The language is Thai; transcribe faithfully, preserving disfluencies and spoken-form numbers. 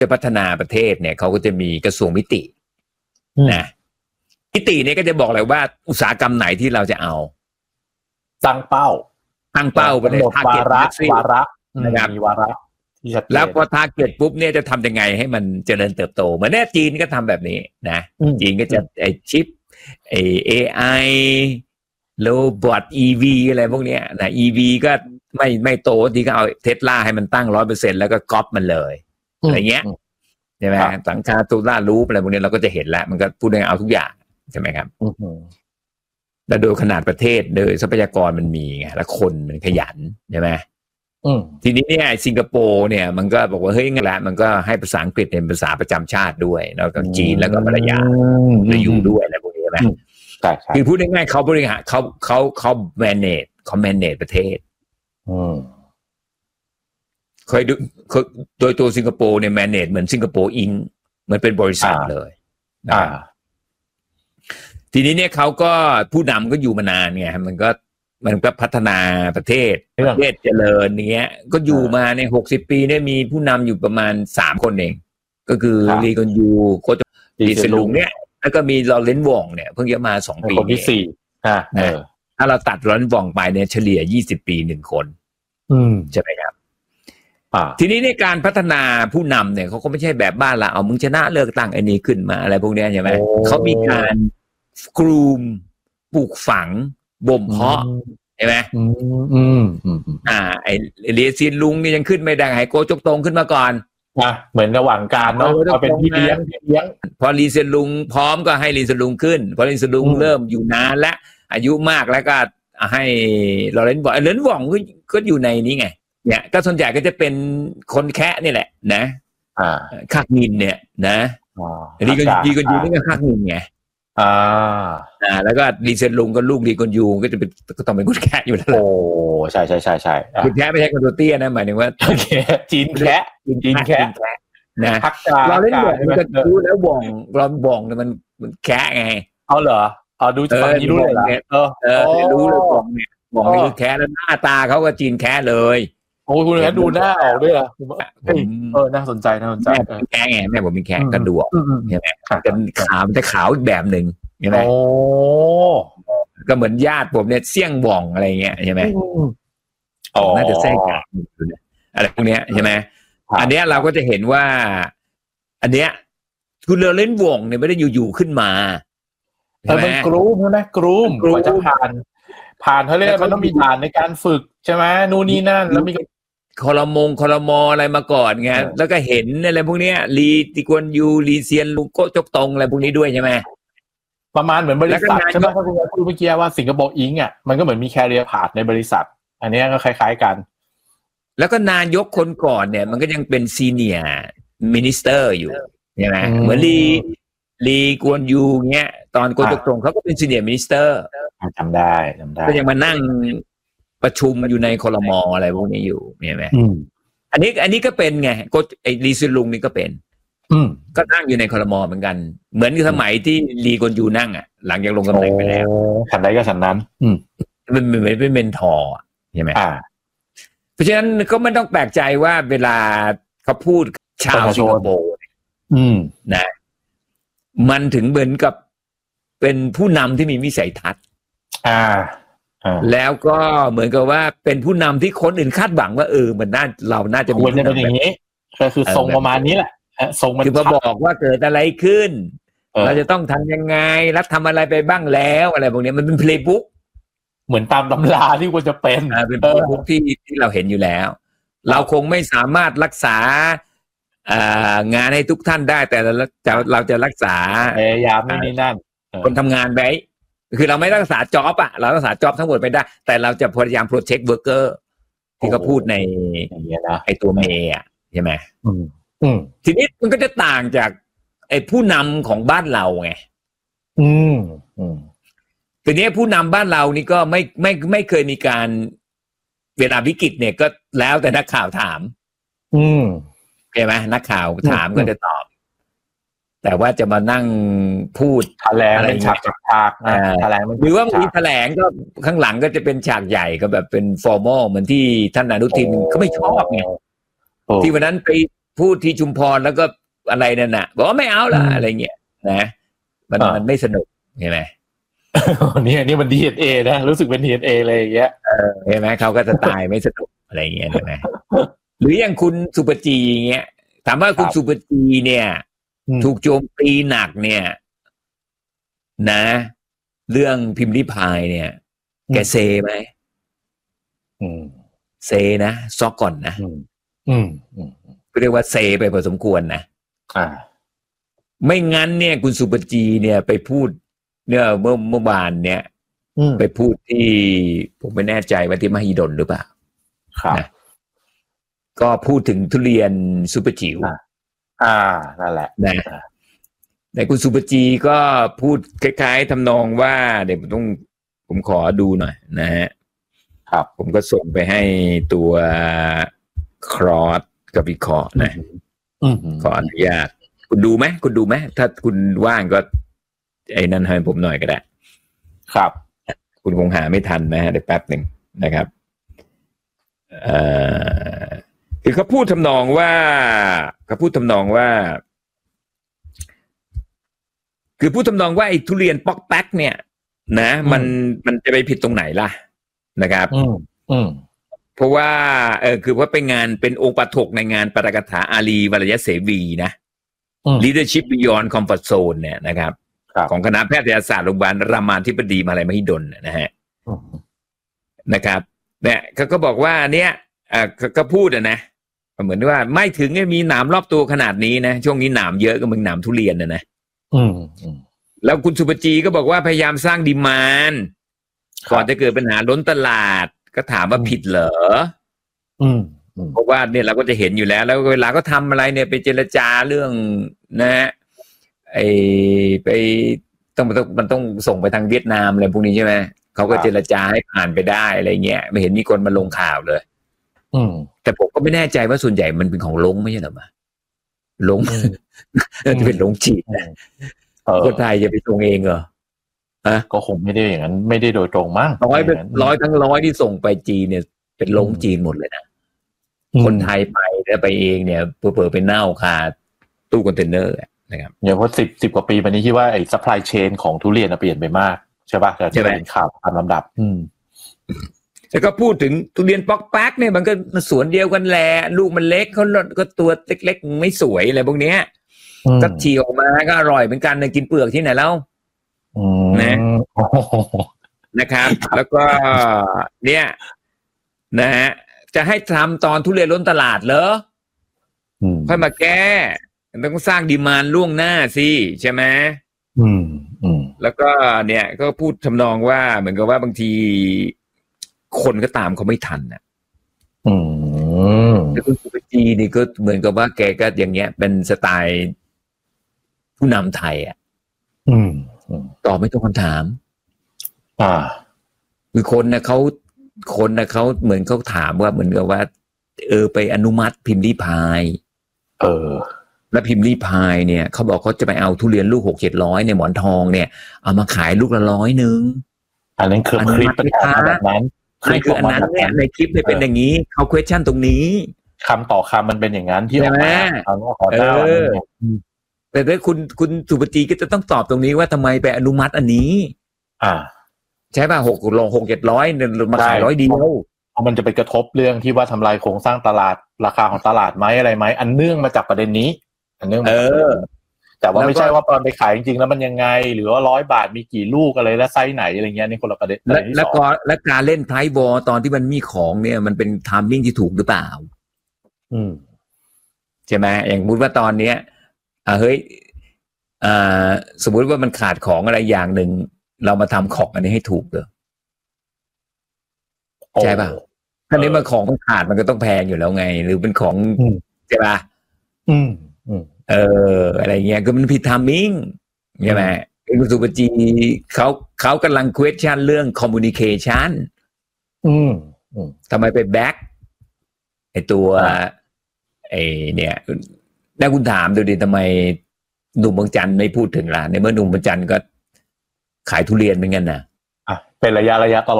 จะพัฒนาประเทศเนี่ยเขาก็จะมีกระทรวงมิตินะมิติเนี่ยก็จะบอกเลยว่าอุตสาหกรรมไหนที่เราจะเอาตั้งเป้าตั้งเป้าไปเลยทาร์เก็ตวาระนะครับมีวาระที่ชัดเจนแล้วพอทาร์เก็ตปุ๊บเนี่ยจะทำยังไงให้มันเจริญเติบโตเหมือนเนี่ยจีนก็ทำแบบนี้นะจีนก็จะไอชิปไอ เอ ไอ โรบอท อี วี อะไรพวกเนี้ยนะ อี วี ก็ไม่ไม่โตทีก็เอา Tesla ให้มันตั้ง หนึ่งร้อยเปอร์เซ็นต์ แล้วก็ก๊อปมันเลยอะไรเงี้ยใช่ไหมสังคาตูล่ารูปอะไรพวกนี้เราก็จะเห็นแล้วมันก็พูดได้เอาทุกอย่างใช่ไหมครับแต่โดยขนาดประเทศโดยทรัพยากรมันมีไงแล้วคนมันขยันใช่ไหมทีนี้เนี่ยสิงคโปร์เนี่ยมันก็บอกว่าเฮ้ยงั้นแหละมันก็ให้ภาษาอังกฤษเป็นภาษาประจำชาติด้วยแล้วก็จีนแล้วก็มาลายาจะอยู่ด้วยอะไรพวกนี้ใช่ไหมคือพูดง่ายๆเขาบริหารเขาเขาเขา manage เขา manage ประเทศเคยดูโดยตัวสิงคโปร์เนี่ย manage เหมือนสิงคโปร์อิงเหมือนเป็นบริษัทเลยทีนี้เนี่ยเขาก็ผู้นำก็อยู่มานานไงมันก็มันก็พัฒนาประเทศประเทศเจริญเนี้ยก็อยู่มาในหกสิบปีเนี่ยมีผู้นำอยู่ประมาณสามคนเองก็คือลีกอนยูโคจลีเซลุงเนี่ยแล้วก็มีลอเรนซ์วองเนี่ยเพิ่งจะมาสองปีคนที่สี่อ่าถ้าเราตัดลอเรนซ์วองไปเนี่ยเฉลี่ยยี่สิบปีหนึ่งคนใช่ไหมครับทีนี้ในการพัฒนาผู้นำเนี่ยเขาก็ไม่ใช่แบบบ้านเราเอามึงชนะเลือกตั้งไอ้นี้ขึ้นมาอะไรพวกนี้ใช่ไหมเขามีการกรูมปลูกฝังบ่มเพาะใช่ไหมอืมอ่าไอเลียซินลุงนี่ยังขึ้นไม่ได้ให้โกจกตรงขึ้นมาก่อนอ่ะเหมือนระหว่างการเนาะเอาเป็นพี่เลี้ยงพี่เลี้ยงพอลีเซียนลุงพร้อมก็ให้ลีเซียนลุงขึ้นพอลีเซียนลุงเริ่มอยู่นานและอายุมากแล้วก็ให้ลอเรนซ์วองลอเรนซ์วองก็ก็อยู่ในนี้ไงเนี่ยก็ส่วนใหญ่ก็จะเป็นคนแคะนี่แหละนะอ่าคักนินเนี่ยนะลีก็ลีก็อยู่นี่ก็คักนินไงอ่าอ่าแล้วก็ลีเซียนลุงก็ลูกลีกอนยูก็จะเป็นก็ต้องเป็นคนแคะอยู่แล้วโอ้ใช่ใช่ใช่ใช่คนแคะไม่ใช่คนตัวเตี้ยนะหมายถึงว่าโอเคจีนแคะจีนแคะนะเราเล่นบ่องมันก็รู้แล้วบ่องเราบ่องเนี่ยมันมันแคะไงเอาเหรออ๋อดูจากนี้รู้เลยเออเออรู้เลยบ่องเนี่ยบ่องนี่คือแคะแล้วหน้าตาเขาก็จีนแคะเลยโอ้คุณแค่ดูหน้าออกด้วยอ่ะเออน่าสนใจน่าสนใจแม่แค่ไงแม่ผมมีแค่กระดูกใช่ไหมจะขาวมันจะขาวอีกแบบหนึ่งใช่ไหมโอ้ก็เหมือนญาติผมเนี่ยเสี่ยงบ่องอะไรเงี้ยใช่ไหมอ๋อน่าจะแทรกอะไรพวกเนี้ยใช่ไหมอันเนี้ยเราก็จะเห็นว่าอันเนี้ยคุณเลอเล่นวงเนี่ยไม่ได้อยู่ๆขึ้นมาแต่มันกรูมใช่ไหมกรูมกว่าจะผ่านผ่านเขาเรียกมันต้องมีด่านในการฝึกใช่ไหมนู่นนี่นั่นแล้วมีคอรมงคอรมออะไรมาก่อนไงแล้วก็เห็นอะไรพวกเนี้ยลีติกวนยูลีเซียนลุงโกจกตงอะไรพวกนี้ด้วยใช่ไหมประมาณเหมือนบริษัทใช่ไหมถ้าคุณพูดเมื่อกี้ว่าสิงคโปร์อิงอ่ะมันก็เหมือนมีแคเรียร์พาธในบริษัทอันนี้ก็คล้ายๆกันแล้วก็นายกคนก่อนเนี่ยมันก็ยังเป็นซีเนียร์มินิสเตอร์อยู่ใช่ไหมเหมือนลีลีกวนยูเงี้ยตอนโกจกตงเขาก็เป็นซีเนียร์มินิสเตอร์จำได้จำได้ก็ยังมานั่งประชุมอยู่ในครม.อะไรพวกนี้อยู่ใช่ไหมอันนี้อันนี้ก็เป็นไงก็ไอ้ลีซิลุงนี่ก็เป็นก็นั่งอยู่ในครม.เหมือนกันเหมือนสมัยที่ลีกวนยูนั่งอ่ะหลังจากลงตำแหน่งไปแล้วฉันใดก็ฉันนั้นมันเหมือนเป็นเมนทอร์ใช่ไหมเพราะฉะนั้นก็ไม่ต้องแปลกใจว่าเวลาเขาพูดชาวสิงคโปร์นะมันถึงเหมือนกับเป็นผู้นำที่มีวิสัยทัศน์แล้วก็เหมือนกับว่าเป็นผู้นำที่คนอื่นคาดหวังว่าเออมันน่าเราน่าจะควรจะเป็นอย่างนี้ก็คือทรงประมาณนี้แหละทรงมันคือมาบอกว่าเกิดอะไรขึ้นเราจะต้องทำยังไงรัฐทำอะไรไปบ้างแล้วอะไรพวกนี้มันเป็นเพลย์บุ๊กเหมือนตามตำราที่ควรจะเป็นเป็นเพลย์บุ๊กที่ที่เราเห็นอยู่แล้วเราคงไม่สามารถรักษางานให้ทุกท่านได้แต่เราจะเราจะรักษาพยายามไม่นี่นั่นคนทำงานไว้คือเราไม่รักษาจ็อบอะเรารักษาจ็อบทั้งหมดไม่ได้แต่เราจะพยายามโปรเทคเวิร์กเกอร์ที่เขาพูดในไอตัวเมย์อะใช่ไหมทีนี้มันก็จะต่างจากไอผู้นำของบ้านเราไงทีนี้ผู้นำบ้านเรานี่ก็ไม่ไม่ไม่เคยมีการเวลาวิกฤตเนี่ยก็แล้วแต่นักข่าวถามใช่ไหมนักข่าวถามก็จะตอบแต่ว่าจะมานั่งพูดแถลงเป็นฉากฉากแถลงหรือว่ามีแถลงก็ข้างหลังก็จะเป็นฉากใหญ่ก็แบบเป็นฟอร์มอลเหมือนที่ท่านอนุทินเขาไม่ชอบไงที่วันนั้นไปพูดที่ชุมพรแล้วก็อะไรนั่นน่ะบอกว่าไม่เอาละอะไรเงี้ยนะมันมันไม่สนุกเห็นไหมนี่นี่มัน ดี เอ็น เอ นะรู้สึกเป็น ดี เอ็น เอ เลยอย่างเงี้ยเห็นไหมเขาก็จะตายไม่สนุกอะไรเงี้ยเห็นไหมหรืออย่างคุณสุปจีอย่างเงี้ยถามว่าคุณสุปจีเนี่ยถูกโจมตีหนักเนี่ยนะเรื่องพิมพ์ริพายเนี่ยแกเซไหมเซนะซอกก่อนนะอืมเรียกว่าเซไปพอสมควรนะอ่าไม่งั้นเนี่ยคุณสุปจีเนี่ยไปพูดเนี่ยเมื่อเมื่อวานเนี่ยไปพูดที่ผมไม่แน่ใจว่าที่มหิดลหรือเปล่าครับนะก็พูดถึงทุเรียนซุปเปอร์จิ๋วอ่านั่นแหละนะแต่คุณสุปจีก็พูดคล้ายๆทำนองว่าเดี๋ยวผมต้องผมขอดูหน่อยนะฮะครับผมก็ส่งไปให้ตัวครอสกับวิเคราะห์นะขออนุญาตคุณดูไหมคุณดูไหมถ้าคุณว่างก็ไอ้นั่นให้ผมหน่อยก็ได้ครับคุณคงหาไม่ทันนะฮะเดี๋ยวแป๊บหนึ่งนะครับเอ่อคือเขาพูดทำนองว่าเขาพูดทำนองว่าคือพูดทำนองว่าไอ้ทุเรียนป๊อกแป๊กเนี่ยนะมันมันจะไปผิดตรงไหนล่ะนะครับอืมอืมเพราะว่าเออคือว่าเป็นงานเป็นองค์ประถกในงานปาฐกถาอาลีวรยเสวีนะ Leadership Beyond Comfort Zone เนี่ยนะครับของคณะแพทยศาสตร์โรงพยาบาลรามาธิบดีมหาวิทยาลัยมหิดลนะฮะนะครับเนี่ยเขาก็บอกว่าเนี่ยอ่าก็พูดอ่ะนะเหมือนว่าไม่ถึงมีหนามรอบตัวขนาดนี้นะช่วงนี้หนามเยอะก็มึงหนามทุเรียนนะนะอืมแล้วคุณสุปจีก็บอกว่าพยายามสร้างดีมานด์ก่อนจะเกิดปัญหาล้นตลาดก็ถามว่าผิดเหรออืมเพราะว่าเนี่ยเราก็จะเห็นอยู่แล้วแล้วเวลาก็ทำอะไรเนี่ยไปเจรจาเรื่องนะไอไปต้องมันต้องมันต้องส่งไปทางเวียดนามอะไรพวกนี้ใช่ไหมเขาก็เจรจาให้ผ่านไปได้อะไรเงี้ยไม่เห็นมีคนมาลงข่าวเลยอืมแต่ผมก็ไม่แน่ใจว่าส่วนใหญ่มันเป็นของลงไม่ใช่หรอมาลงจะเป็นลงจีนคนไทยจะไปส่งเองเหรอฮะก็คงไม่ได้อย่างนั้นไม่ได้โดยตรงมั้งร้อยเป็นร้อยทั้งร้อยที่ส่งไปจีนเนี่ยเป็นลงจีนหมดเลยนะคนไทยไปแล้วไปเองเนี่ยเผลอๆไปเน่าคาตู้คอนเทนเนอร์นะครับเนี่ยเพราะสิบสิบกว่าปีมานี้คิดว่าไอ้ซัพพลายเชนของทุเรียนเปลี่ยนไปมากใช่ป่ะแต่ที่เป็นข่าวตามลำดับอืมแล้วก็พูดถึงทุเรียนป๊อกแป๊กเนี่ยมันก็สวนเดียวกันแหละลูกมันเล็กเขาก็ตัวเล็กๆไม่สวยอะไรพวกเนี้ยก็ฉีกออกมาก็อร่อยเหมือนกันนะกินเปลือกที่ไหนแล้วนะนะครับแล้วก็เนี่ยนะฮะจะให้ทำตอนทุเรียนล้นตลาดเหรอค่อยมาแก้ต้องสร้างดีมานด์ล่วงหน้าสิใช่ไหมอืมอืมแล้วก็เนี่ยก็พูดทำนองว่าเหมือนกับว่าบางทีคนก็ตามเขาไม่ทันน่ะอืมแล้วคุณสุปจีนี่ก็เหมือนกับว่าแกก็อย่างเงี้ยเป็นสไตล์ผู้นำไทยอ่ะอืมตอบไม่ตรงคำถามอ่าคือคนนะเขาคนนะเขาเหมือนเขาถามว่าเหมือนกับว่าเออไปอนุมัติพิมพ์ริพายเออแล้วพิมพ์ริพายเนี่ยเขาบอกเขาจะไปเอาทุเรียนลูกหกเจ็ดร้อยในหมอนทองเนี่ยเอามาขายลูกละร้อยนึงอันนั้นคือคลิปแบบนั้นนั่นคืออันนั้นเนี่ยในคลิปเนี่ยเป็นอย่างนี้เขา question ตรงนี้คำต่อคำมันเป็นอย่างนั้นที่ออกมาเขาก็ขอเจ้าแต่ถ้าคุณคุณสุปจีก็จะต้องตอบตรงนี้ว่าทำไมไปอนุมัติอันนี้อ่าใช่ป่ะหกลงหกเจ็ดร้อยมาขายร้อยเดียวเพราะมันจะไปกระทบเรื่องที่ว่าทำลายโครงสร้างตลาดราคาของตลาดไหมอะไรไหมอันเนื่องมาจากประเด็นนี้อันเนื่องมาจากแต่ว่าไม่ใช่ว่าตอนไปขายจริงๆแล้วมันยังไงหรือว่าร้อยบาทมีกี่ลูกอะไรและไซส์ไหนอะไรเงี้ยนี่คนละประเด็นแล้วก็และการเล่นไพร์บอลตอนที่มันมีของเนี่ยมันเป็นไทมิ่งที่ถูกหรือเปล่าอืมใช่ไหมอย่างสมมติว่าตอนเนี้ยอ่าเฮ้ยอ่าสมมติว่ามันขาดของอะไรอย่างหนึ่งเรามาทำของอันนี้ให้ถูกเลยใช่ป่ะถ้านี้มันของมันขาดมันก็ต้องแพงอยู่แล้วไงหรือเป็นของใช่ป่ะอืมอืมเอออะไรเงี้ยก็มันผิดไทมิ่งใช่ไหมคุณสุปจีเขาเขากำลัง question เรื่อง communication อืมทำไมไปแบ็คไอตัวไอเนี่ยแล้วคุณถามดูดิทำไมหนุ่มบางจันไม่พูดถึงล่ะในเมื่อหนุ่มบางจันก็ขายทุเรียนเหมือนกันนะเป็นระยะระยะต